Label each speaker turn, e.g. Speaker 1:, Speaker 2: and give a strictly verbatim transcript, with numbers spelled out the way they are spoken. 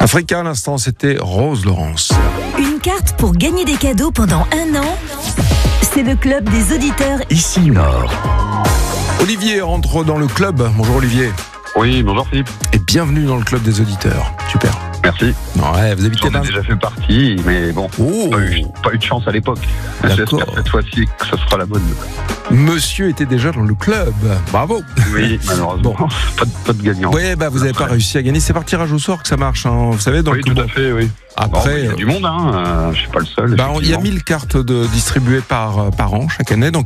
Speaker 1: Africa, à l'instant, c'était Rose Laurence.
Speaker 2: Une carte pour gagner des cadeaux pendant un an. C'est le club des auditeurs
Speaker 3: Ici Nord.
Speaker 1: Olivier rentre dans le club. Bonjour Olivier.
Speaker 4: Oui, bonjour Philippe.
Speaker 1: Et bienvenue dans le club des auditeurs. Super.
Speaker 4: Merci.
Speaker 1: Ouais, vous habitez
Speaker 4: J'en ai
Speaker 1: vingt...
Speaker 4: déjà fait partie, mais bon,
Speaker 1: Oh.
Speaker 4: pas, eu, pas eu de chance à l'époque. J'espère cette fois-ci que ce sera la bonne.
Speaker 1: Monsieur était déjà dans le club. Bravo.
Speaker 4: Oui, malheureusement,
Speaker 1: Bon.
Speaker 4: pas, de, pas de gagnant.
Speaker 1: Oui, bah vous n'avez pas réussi à gagner. C'est par tirage au sort que ça marche, hein, vous savez. Donc,
Speaker 4: oui, tout
Speaker 1: bon,
Speaker 4: à fait, oui.
Speaker 1: après,
Speaker 4: Bon, il y a du monde, hein. euh, je suis pas le seul.
Speaker 1: bah, il y a
Speaker 4: effectivement.
Speaker 1: mille cartes de, distribuées par, par an chaque année. Donc